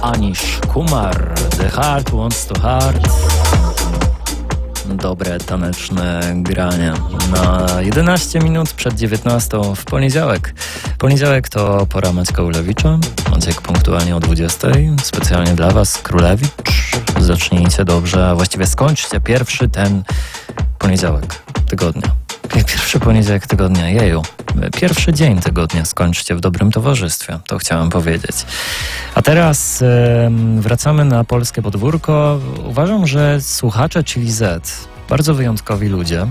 Anish Kumar, The Heart Wants to Heart. Dobre taneczne granie na 11 minut przed 19 w poniedziałek. Poniedziałek to pora Maćka Ulewicza. Maciek punktualnie o 20. Specjalnie dla Was, Królewicz. Zacznijcie dobrze, a właściwie skończcie pierwszy ten poniedziałek tygodnia. Pierwszy poniedziałek tygodnia, jeju. Pierwszy dzień tygodnia skończcie w dobrym towarzystwie, to chciałem powiedzieć. A teraz wracamy na polskie podwórko. Uważam, że słuchacze Chili Z, bardzo wyjątkowi ludzie,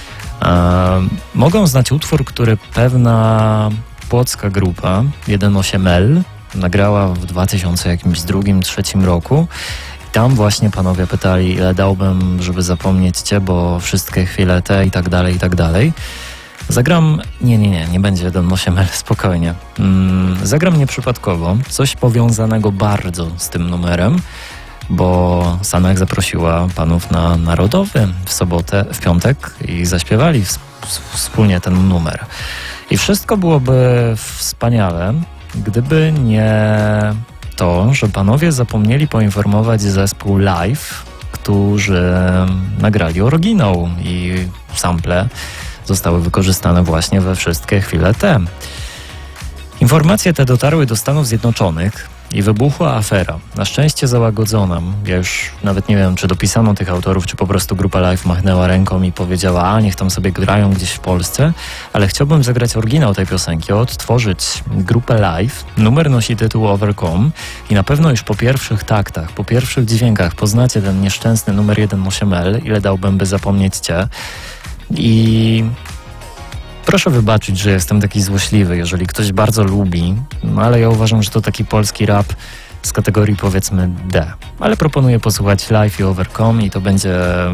mogą znać utwór, który pewna płocka grupa 18L nagrała w 2002-2003 roku. Tam właśnie panowie pytali, ile dałbym, żeby zapomnieć Cię, bo wszystkie chwile te i tak dalej, i tak dalej. Zagram... Nie będzie 18L, spokojnie. Zagram nieprzypadkowo, coś powiązanego bardzo z tym numerem, bo Sanek zaprosiła panów na Narodowy w sobotę, w piątek i zaśpiewali wspólnie ten numer. I wszystko byłoby wspaniale, gdyby nie to, że panowie zapomnieli poinformować zespół Live, którzy nagrali oryginał i sample zostały wykorzystane właśnie we wszystkie chwile te. Informacje te dotarły do Stanów Zjednoczonych i wybuchła afera. Na szczęście załagodzona. Ja już nawet nie wiem, czy dopisano tych autorów, czy po prostu grupa Live machnęła ręką i powiedziała, a niech tam sobie grają gdzieś w Polsce, ale chciałbym zagrać oryginał tej piosenki, odtworzyć grupę Live. Numer nosi tytuł Overcome i na pewno już po pierwszych taktach, po pierwszych dźwiękach poznacie ten nieszczęsny numer 18L, ile dałbym, by zapomnieć Cię. I proszę wybaczyć, że jestem taki złośliwy, jeżeli ktoś bardzo lubi, no ale ja uważam, że to taki polski rap z kategorii powiedzmy D. Ale proponuję posłuchać Live i Overcome i to będzie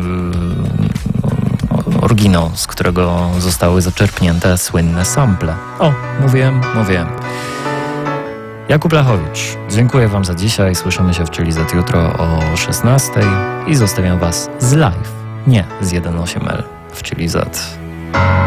oryginał, z którego zostały zaczerpnięte słynne sample. O, mówiłem. Jakub Lachowicz, dziękuję Wam za dzisiaj. Słyszymy się w Chili Z jutro o 16 i zostawiam Was z Live, nie z 18L w Chili Z.